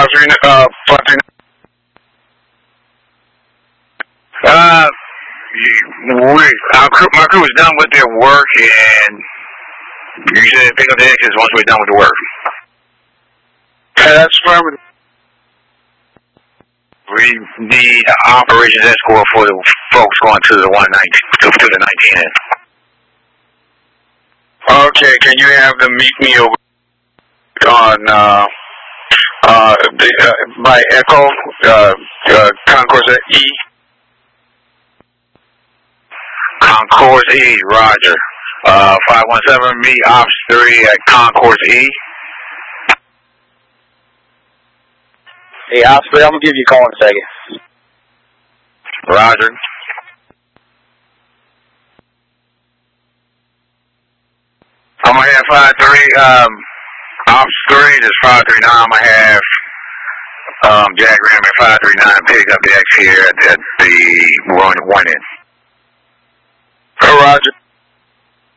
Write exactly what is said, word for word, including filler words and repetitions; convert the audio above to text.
five three uh five three. Uh, we, our crew, my crew is done with their work, and you said pick up the exits once we're done with the work. Okay, that's affirmative. We need operations escort for the folks going to the one nineteen to, to the nineteen end. Okay, can you have them meet me over on uh uh, the, uh by Echo uh, uh Concourse E? Concourse E, Roger. Uh, five one seven, meet Ops three at Concourse E. Hey, Ops three, I'm gonna give you a call in a second. Roger. I'm gonna have five three, um, Ops three, this five three nine, I'm gonna have, um, Jack Graham at five three nine pick up the X here at the, at the one, one end. Oh, Roger.